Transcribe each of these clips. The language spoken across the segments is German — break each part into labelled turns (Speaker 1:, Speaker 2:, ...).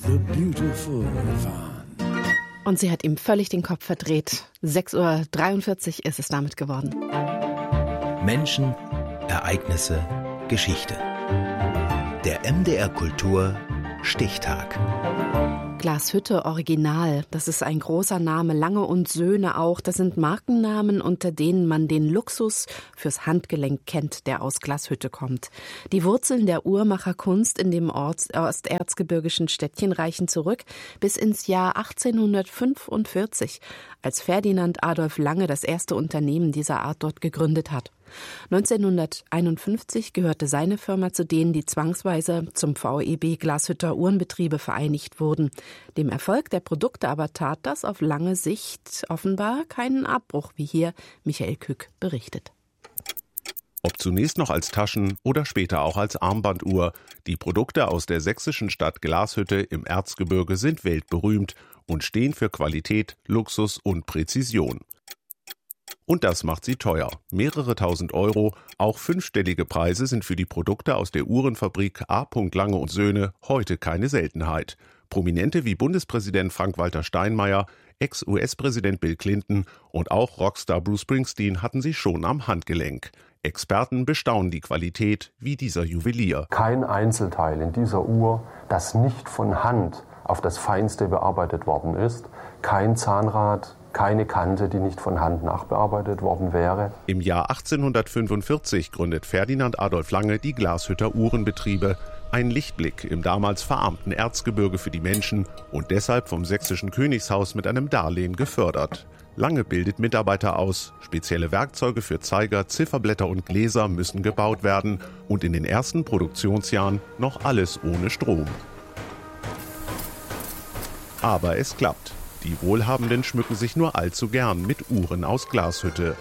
Speaker 1: the beautiful Yvonne.
Speaker 2: Und sie hat ihm völlig den Kopf verdreht. 6:43 Uhr ist es damit geworden.
Speaker 3: Menschen, Ereignisse, Geschichte. Der MDR Kultur Stichtag.
Speaker 2: Glashütte Original, das ist ein großer Name, Lange und Söhne auch. Das sind Markennamen, unter denen man den Luxus fürs Handgelenk kennt, der aus Glashütte kommt. Die Wurzeln der Uhrmacherkunst in dem osterzgebirgischen Städtchen reichen zurück bis ins Jahr 1845, als Ferdinand Adolf Lange das erste Unternehmen dieser Art dort gegründet hat. 1951 gehörte seine Firma zu denen, die zwangsweise zum VEB Glashütter Uhrenbetriebe vereinigt wurden. Dem Erfolg der Produkte aber tat das auf lange Sicht offenbar keinen Abbruch, wie hier Michael Kück berichtet.
Speaker 4: Ob zunächst noch als Taschen- oder später auch als Armbanduhr, die Produkte aus der sächsischen Stadt Glashütte im Erzgebirge sind weltberühmt und stehen für Qualität, Luxus und Präzision. Und das macht sie teuer. Mehrere tausend Euro, auch fünfstellige Preise sind für die Produkte aus der Uhrenfabrik A. Lange und Söhne heute keine Seltenheit. Prominente wie Bundespräsident Frank-Walter Steinmeier, Ex-US-Präsident Bill Clinton und auch Rockstar Bruce Springsteen hatten sie schon am Handgelenk. Experten bestaunen die Qualität wie dieser Juwelier.
Speaker 5: Kein Einzelteil in dieser Uhr, das nicht von Hand auf das Feinste bearbeitet worden ist. Kein Zahnrad, keine Kante, die nicht von Hand nachbearbeitet worden wäre.
Speaker 4: Im Jahr 1845 gründet Ferdinand Adolf Lange die Glashütter Uhrenbetriebe. Ein Lichtblick im damals verarmten Erzgebirge für die Menschen und deshalb vom sächsischen Königshaus mit einem Darlehen gefördert. Lange bildet Mitarbeiter aus, spezielle Werkzeuge für Zeiger, Zifferblätter und Gläser müssen gebaut werden und in den ersten Produktionsjahren noch alles ohne Strom. Aber es klappt. Die Wohlhabenden schmücken sich nur allzu gern mit Uhren aus Glashütte.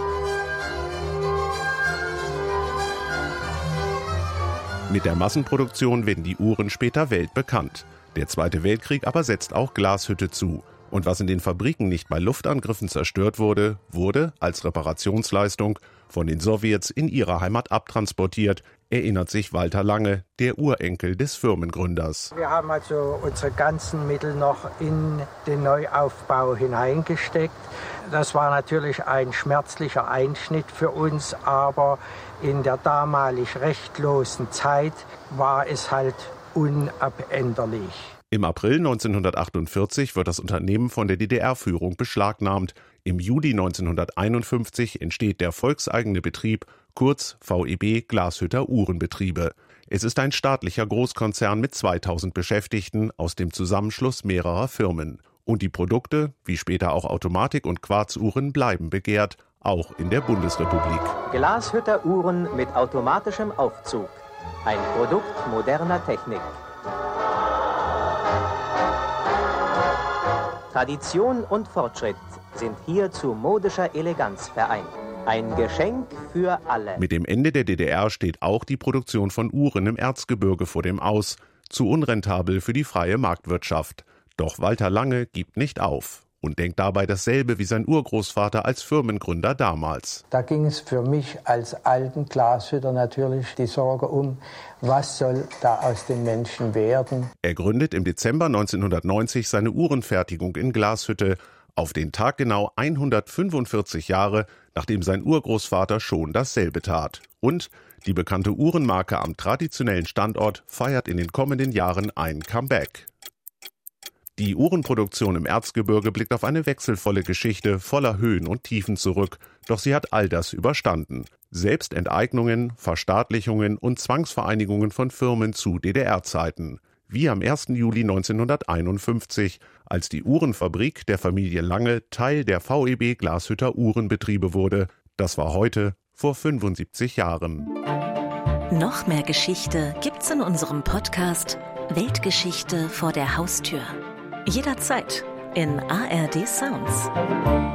Speaker 4: Mit der Massenproduktion werden die Uhren später weltbekannt. Der Zweite Weltkrieg aber setzt auch Glashütte zu. Und was in den Fabriken nicht bei Luftangriffen zerstört wurde, wurde als Reparationsleistung von den Sowjets in ihre Heimat abtransportiert, erinnert sich Walter Lange, der Urenkel des Firmengründers.
Speaker 6: Wir haben also unsere ganzen Mittel noch in den Neuaufbau hineingesteckt. Das war natürlich ein schmerzlicher Einschnitt für uns, aber in der damalig rechtlosen Zeit war es halt unabänderlich.
Speaker 4: Im April 1948 wird das Unternehmen von der DDR-Führung beschlagnahmt. Im Juli 1951 entsteht der volkseigene Betrieb, kurz VEB Glashütter Uhrenbetriebe. Es ist ein staatlicher Großkonzern mit 2000 Beschäftigten aus dem Zusammenschluss mehrerer Firmen. Und die Produkte, wie später auch Automatik- und Quarzuhren, bleiben begehrt, auch in der Bundesrepublik.
Speaker 7: Glashütter Uhren mit automatischem Aufzug. Ein Produkt moderner Technik. Tradition und Fortschritt sind hier zu modischer Eleganz vereint. Ein Geschenk für alle.
Speaker 4: Mit dem Ende der DDR steht auch die Produktion von Uhren im Erzgebirge vor dem Aus. Zu unrentabel für die freie Marktwirtschaft. Doch Walter Lange gibt nicht auf und denkt dabei dasselbe wie sein Urgroßvater als Firmengründer damals.
Speaker 6: Da ging es für mich als alten Glashütter natürlich die Sorge um, was soll da aus den Menschen werden.
Speaker 4: Er gründet im Dezember 1990 seine Uhrenfertigung in Glashütte, auf den Tag genau 145 Jahre, nachdem sein Urgroßvater schon dasselbe tat. Und die bekannte Uhrenmarke am traditionellen Standort feiert in den kommenden Jahren ein Comeback. Die Uhrenproduktion im Erzgebirge blickt auf eine wechselvolle Geschichte voller Höhen und Tiefen zurück, doch sie hat all das überstanden. Selbst Enteignungen, Verstaatlichungen und Zwangsvereinigungen von Firmen zu DDR-Zeiten. Wie am 1. Juli 1951, als die Uhrenfabrik der Familie Lange Teil der VEB Glashütter Uhrenbetriebe wurde. Das war heute vor 75 Jahren.
Speaker 8: Noch mehr Geschichte gibt's in unserem Podcast Weltgeschichte vor der Haustür. Jederzeit in ARD Sounds.